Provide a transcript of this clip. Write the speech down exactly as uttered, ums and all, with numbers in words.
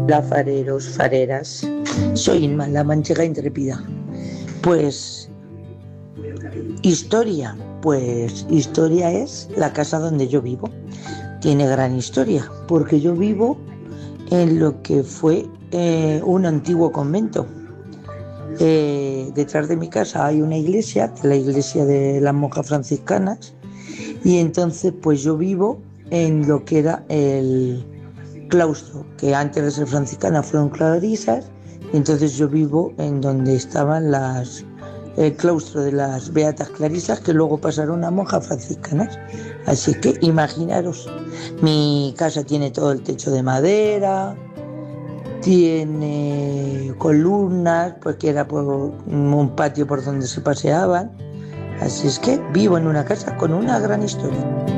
Hola fareros, fareras, soy Inma, la manchega intrépida. Pues historia, pues historia es la casa donde yo vivo. Tiene gran historia, porque yo vivo en lo que fue eh, un antiguo convento. Eh, detrás de mi casa hay una iglesia, que es la iglesia de las monjas franciscanas, y entonces pues yo vivo en lo que era el claustro, que antes de ser franciscana fueron clarisas, y entonces yo vivo en donde estaban las el claustro de las beatas clarisas, que luego pasaron a monjas franciscanas. Así que imaginaros, mi casa tiene todo el techo de madera, tiene columnas, porque era por un patio por donde se paseaban. Así es que vivo en una casa con una gran historia.